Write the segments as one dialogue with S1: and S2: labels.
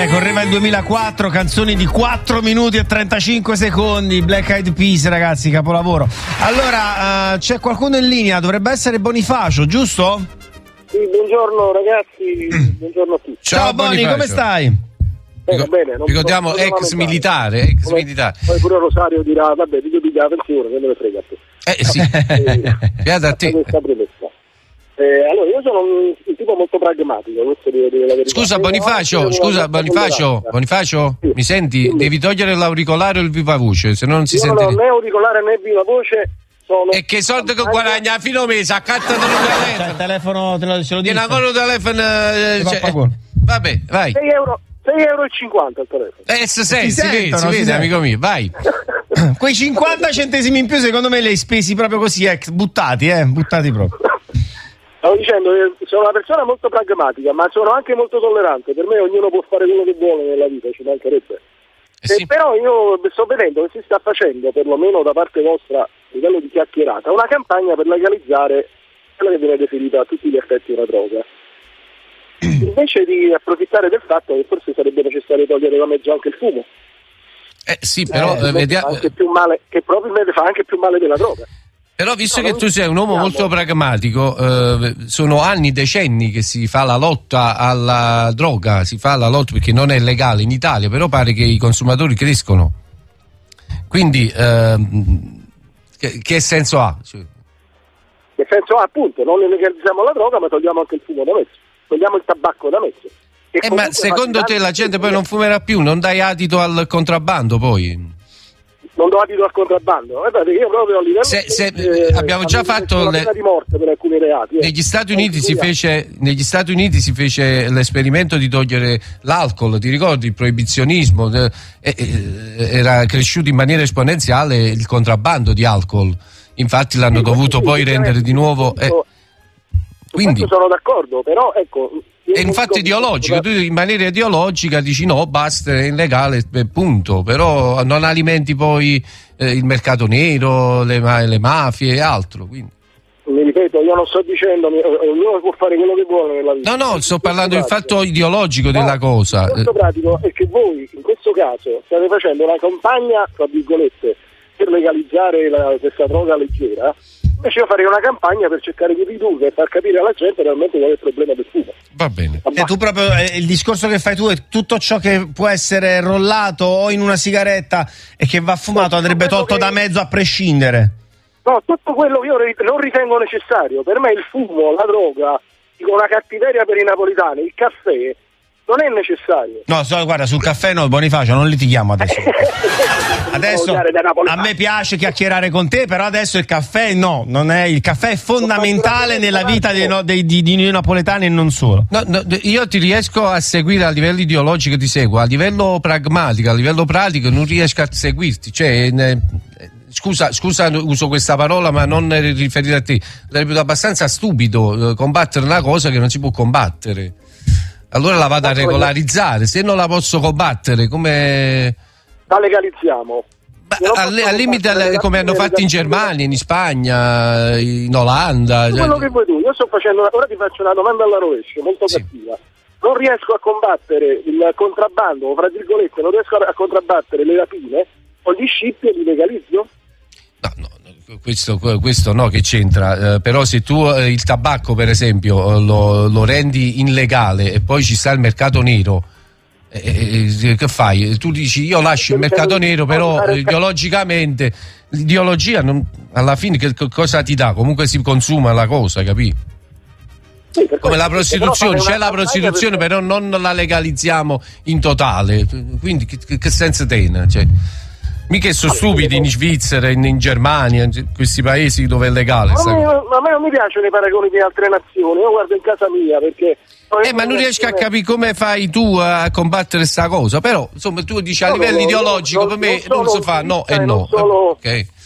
S1: correva il 2004, canzoni di 4 minuti e 35 secondi, Black Eyed Peas, ragazzi, capolavoro. Allora, c'è qualcuno in linea, dovrebbe essere Bonifacio, giusto?
S2: Sì, buongiorno ragazzi, buongiorno a tutti.
S1: Ciao Boni, come stai?
S2: Bene,
S3: ricordiamo ex militare.
S2: Poi pure Rosario dirà, vabbè, ti devi la pensione, che me ne frega a te.
S3: Sì, beata a te.
S2: Questa premessa. Allora, io sono un tipo molto pragmatico, questo devo dire la verità.
S3: Scusa Bonifacio,
S2: sì,
S3: mi senti?
S2: sì.
S3: Devi togliere l'auricolare o il viva voce, se no non si sente.
S2: Non ho né auricolare né viva voce.
S3: E che soldi che guadagna a fine mese? Accattano
S1: il telefono, ce lo dico.
S3: Tieni ancora il telefono. Vabbè, vai.
S2: 6,50 euro il telefono.
S3: Si vede, amico mio, vai.
S1: Quei 50 centesimi in più secondo me li hai spesi proprio così, buttati proprio.
S2: Stavo dicendo che sono una persona molto pragmatica, ma sono anche molto tollerante. Per me ognuno può fare quello che vuole nella vita, ci mancherebbe.
S3: Sì.
S2: Però io sto vedendo che si sta facendo, perlomeno da parte vostra, a livello di chiacchierata, una campagna per legalizzare quella che viene definita a tutti gli effetti una droga. Invece di approfittare del fatto che forse sarebbe necessario togliere da mezzo anche il fumo.
S3: Sì, però
S2: vediamo anche più male, che probabilmente fa anche più male della droga.
S3: Però visto che tu sei un uomo molto pragmatico, sono anni, decenni che si fa la lotta alla droga, perché non è legale in Italia, però pare che i consumatori crescono. Quindi che senso ha?
S2: Che senso ha, appunto, non legalizziamo la droga ma togliamo anche il fumo da mezzo, togliamo il tabacco da mezzo.
S3: Ma secondo te la gente poi non fumerà più, non dai adito al contrabbando poi?
S2: Non do adito al contrabbando. Guardate, io proprio a livello
S3: abbiamo già fatto
S2: la pena di morte per alcuni reati.
S3: Negli Stati Uniti si fece l'esperimento di togliere l'alcol, ti ricordi? Il proibizionismo, era cresciuto in maniera esponenziale il contrabbando di alcol. Infatti l'hanno dovuto poi rendere di nuovo. Quindi
S2: sono d'accordo, però ecco.
S3: È un fatto ideologico, tu in maniera ideologica dici no, basta, è illegale, punto, però non alimenti poi il mercato nero, le mafie e altro. Quindi.
S2: Mi ripeto, io non sto dicendo, ognuno può fare quello che vuole nella vita.
S3: No, sto parlando del fatto ideologico della cosa.
S2: Il fatto pratico è che voi, in questo caso, state facendo una campagna, tra virgolette, per legalizzare questa droga leggera. Invece io farei una campagna per cercare di ridurre e far capire alla gente realmente qual è il problema del fumo.
S3: Va bene.
S1: E tu proprio il discorso che fai tu è tutto ciò che può essere rollato o in una sigaretta e che va fumato andrebbe tolto da mezzo a prescindere.
S2: No, tutto quello che io non ritengo necessario. Per me il fumo, la droga, dico una cattiveria per i napoletani, il caffè non è necessario. No,
S1: guarda, sul caffè no, Bonifacio, non litighiamo adesso. Adesso a me piace chiacchierare con te, però adesso il caffè no, non è, il caffè è fondamentale nella vita di noi napoletani e non solo.
S3: No, io ti riesco a seguire a livello ideologico, ti seguo, a livello pragmatico, a livello pratico non riesco a seguirti, cioè scusa uso questa parola ma non riferita a te, la reputo abbastanza stupido combattere una cosa che non si può combattere. Allora la vado a regolarizzare, se non la posso combattere come...
S2: La legalizziamo.
S3: Al limite come hanno fatto in Germania, in Spagna, in Olanda.
S2: Quello che vuoi tu, io sto facendo ora ti faccio una domanda alla rovescia, molto cattiva. Non riesco a combattere il contrabbando, fra virgolette, non riesco a contrabbattere le rapine, o gli scippi e li legalizzo?
S3: No. Questo no, che c'entra, però se tu il tabacco per esempio lo rendi illegale e poi ci sta il mercato nero, che fai? Tu dici io lascio il mercato nero, però ideologicamente l'ideologia alla fine che cosa ti dà? Comunque si consuma la cosa, capì?
S2: Sì,
S3: come la prostituzione, c'è la prostituzione però non la legalizziamo in totale, quindi che senso tiene? Cioè, mica sono stupidi in Svizzera, in Germania, in questi paesi dove è legale.
S2: A me non mi piacciono i paragoni di altre nazioni, io guardo in casa mia perché...
S3: ma non riesco a capire come fai tu a combattere sta cosa, però insomma tu dici a livello ideologico per me non si fa no e no.
S2: Non sono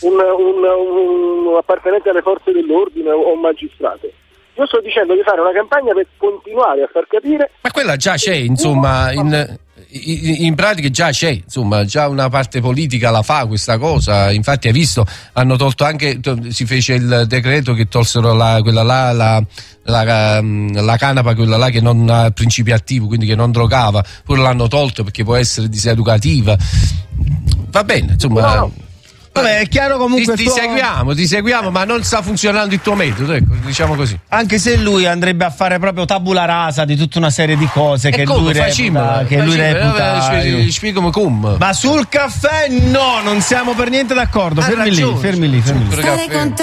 S2: un appartenente alle forze dell'ordine o un magistrato. Io sto dicendo di fare una campagna per continuare a far capire...
S3: Ma quella già c'è, insomma, in pratica già c'è, insomma, già una parte politica la fa questa cosa. Infatti hai visto, hanno tolto anche, si fece il decreto che tolsero la canapa, quella là che non ha principio attivo, quindi che non drogava, pure l'hanno tolto perché può essere diseducativa. Va bene, insomma.
S1: No. Vabbè, è chiaro comunque.
S3: Ti seguiamo, ma non sta funzionando il tuo metodo, ecco, diciamo così.
S1: Anche se lui andrebbe a fare proprio tabula rasa di tutta una serie di cose che lui reputa.
S3: Spiegami come.
S1: Ma sul caffè no, non siamo per niente d'accordo. Fermi lì.